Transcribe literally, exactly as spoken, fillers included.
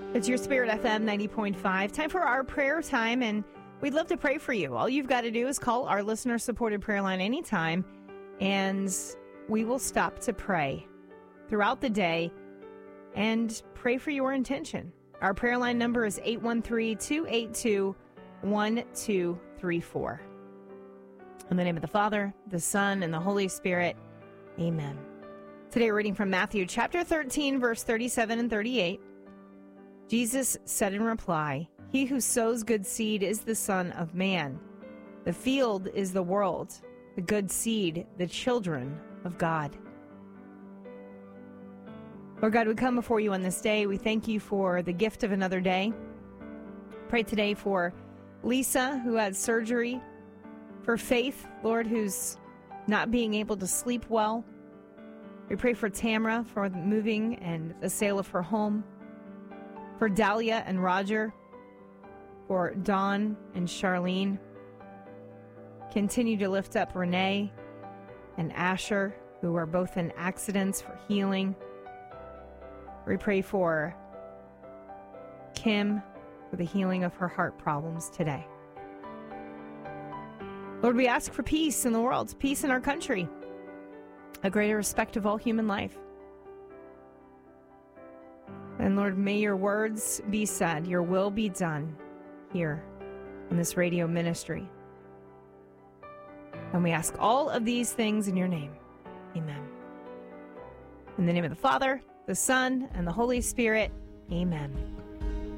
It's your Spirit F M ninety point five. Time for our prayer time, and we'd love to pray for you. All you've got to do is call our listener-supported prayer line anytime, and we will stop to pray throughout the day and pray for your intention. Our prayer line number is eight one three, two eight two, one two three four. In the name of the Father, the Son, and the Holy Spirit, amen. Today we're reading from Matthew chapter thirteen, verse thirty-seven and thirty-eight. Jesus said in reply, "He who sows good seed is the Son of Man. The field is the world, the good seed, the children of God." Lord God, we come before you on this day. We thank you for the gift of another day. Pray today for Lisa, who had surgery, for Faith, Lord, who's not being able to sleep well. We pray for Tamara for the moving and the sale of her home. For Dahlia and Roger, for Dawn and Charlene. Continue to lift up Renee and Asher, who are both in accidents, for healing. We pray for Kim for the healing of her heart problems today. Lord, we ask for peace in the world, peace in our country, a greater respect of all human life. And Lord, may your words be said, your will be done here in this radio ministry. And we ask all of these things in your name. Amen. In the name of the Father, the Son, and the Holy Spirit, amen.